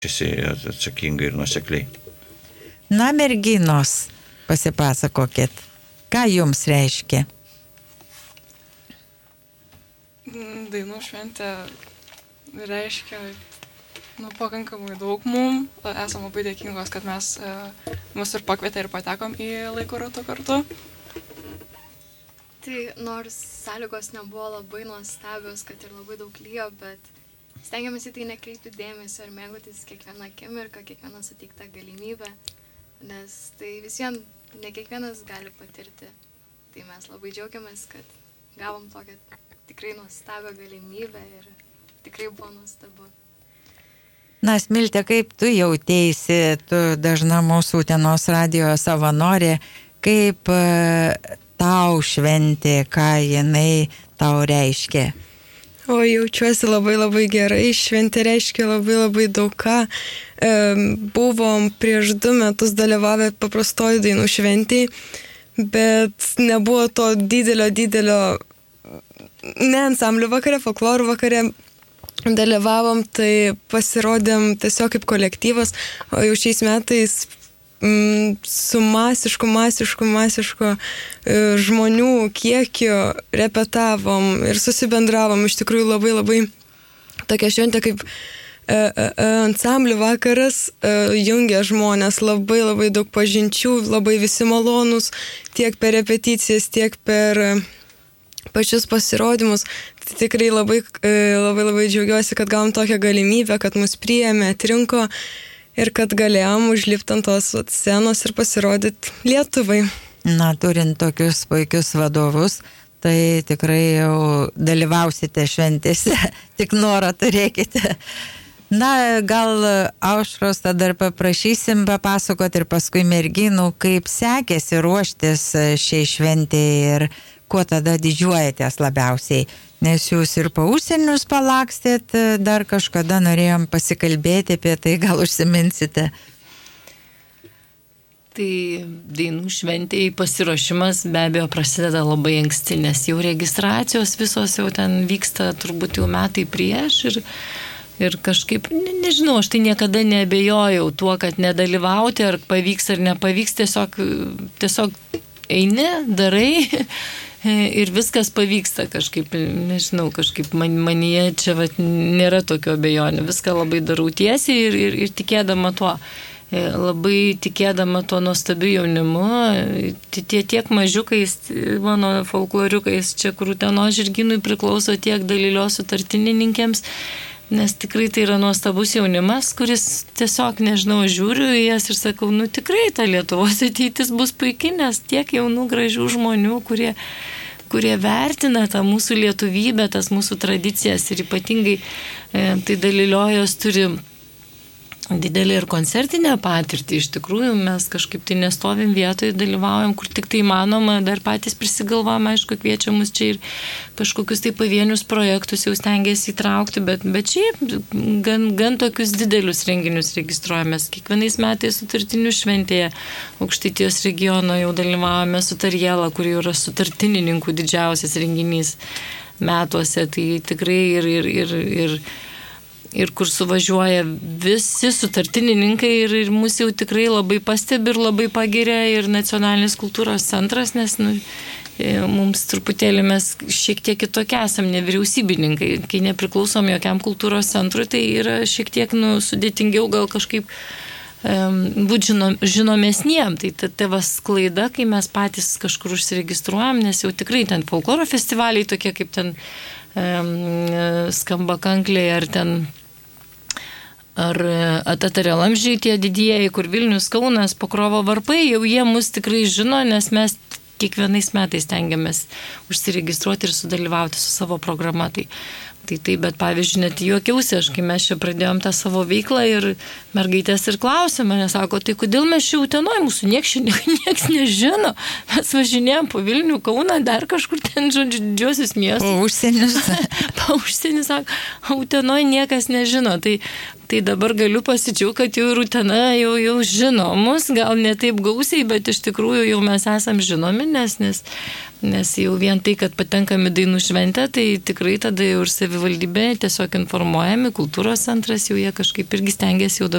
atsakingai ir nuosekliai. Na, merginos, pasipasakokit, ką jums reiškia? Dainų šventė reiškia pakankamai daug mums. Esam labai dėkingos, kad mus ir pakvietė ir patekom į Laiko ratu kartu. Tai nors sąlygos nebuvo labai nuostabios, kad ir labai daug lyjo, bet stengiamės į tai nekreipti dėmesio ir mėgautis kiekvieną akimirką, kiekvieną suteiktą galimybę, nes tai vis vien ne kiekvienas gali patirti. Tai mes labai džiaugiamės, kad gavom tokią tikrai nuostabią galimybę ir tikrai buvo nuostabu. Na, Smilte, kaip tu jauteisi, tu dažna mūsų Utenos radijo savanorė, kaip tau šventė, ką jinai tau reiškia? O jaučiuosi labai labai gerai, šventė reiškia labai labai daug ką. Buvom prieš 2 metus dalyvavę paprastoj dainų šventėj, bet nebuvo to didelio, ne ansamblių vakare, folklorų vakare dalyvavom, tai pasirodėm tiesiog kaip kolektyvas, o jau šiais metais su masišku žmonių kiekiu repetavom ir susibendravom. Iš tikrųjų labai labai tokia šventė kaip ansamblių vakaras jungia žmonės, labai labai daug pažinčių, labai visi malonūs, tiek per repeticijas, tiek per pačius pasirodymus. Tai tikrai labai džiaugiuosi, kad gavom tokią galimybę, kad mus priėmė, atrinko ir kad galėjom užlipti ant tos scenos ir pasirodyti Lietuvai. Na, turint tokius puikius vadovus, tai tikrai jau dalyvausite šventėse, tik norą turėkite. Na, gal Aušros tada paprašysim papasakoti ir paskui merginų, kaip sekėsi ruoštis šiai šventėjai ir kuo tada didžiuojatės labiausiai. Nes jūs ir po užsienius palakstėt, dar kažkada norėjom pasikalbėti apie tai, gal užsiminsite. Tai dainų šventėj pasiruošimas be abejo prasideda labai anksti, nes jau registracijos visos jau ten vyksta turbūt jau metai prieš ir kažkaip, nežinau, aš tai niekada neabejojau tuo, kad nedalyvauti, ar pavyks ar nepavyks, tiesiog eini, darai ir viskas pavyksta kažkaip, nežinau, kažkaip manyje čia nėra tokio abejonių, viską labai darau tiesiai ir tikėdama tuo. Labai tikėdama tuo nuostabiu jaunimu, tiek mažiukais, mano folkloriukais, čia kur Utenos žirginui priklauso, tiek Dalilios sutartinininkėms, nes tikrai tai yra nuostabus jaunimas, kuris tiesiog, nežinau, žiūriu į jas ir sakau, tikrai ta Lietuvos ateitis bus puikiai, nes tiek jaunų gražių žmonių, kurie vertina tą mūsų lietuvybę, tas mūsų tradicijas ir ypatingai tai Daliliojos turi didelį ir koncertinę patirtį. Iš tikrųjų, mes kažkaip tai nestovim vietoje, dalyvaujam, kur tik tai įmanoma, dar patys prisigalvojam, aišku, kviečia mus čia ir kažkokius tai pavienius projektus jau stengiasi įtraukti, bet šiaip gan tokius didelius renginius registruojamės. Kiekvienais metais sutartinių šventėje Aukštaitijos regiono jau dalyvavome Sutarjela, kur jau yra sutartinininkų didžiausias renginys metuose. Tai tikrai ir kur suvažiuoja visi sutartinininkai ir mus jau tikrai labai pastebi ir labai pagiria ir Nacionalinis kultūros centras, nes mums truputėlį mes šiek tiek kitokie esam, nevyriausybininkai, kai nepriklausom jokiam kultūros centrui, tai yra šiek tiek sudėtingiau gal kažkaip būti žinomesniem. Tai tėvas klaida, kai mes patys kažkur užsiregistruojam, nes jau tikrai ten folkloro festivaliai tokie kaip ten Skamba kankliai ar ten ar Atatarelamžiai tie didieji, kur Vilnius, Kaunas, Pakrovo varpai, jau jie mus tikrai žino, nes mes kiekvienais metais tengiamės užsiregistruoti ir sudalyvauti su savo programa. Tai, bet pavyzdžiui, net juokiausi aš, kai mes čia pradėjom tą savo veiklą ir mergaitės ir klausė mane, sako, tai kodėl mes čia Utenoj, mūsų nieks nežino, mes važinėjom po Vilnių, Kauną, dar kažkur ten, žodžiu, didžiosius miestus. Po užsienius. Po užsienius, sako, Utenoj niekas nežino. Tai Tai dabar galiu pasidžiaugti, kad jau ir Utena jau žino mus, gal ne taip gausiai, bet iš tikrųjų jau mes esam žinomi, nes jau vien tai, kad patenkam į dainų šventę, tai tikrai tada jau ir savivaldybė tiesiog informuojami, kultūros centras jau jie kažkaip irgi stengiasi jau dabar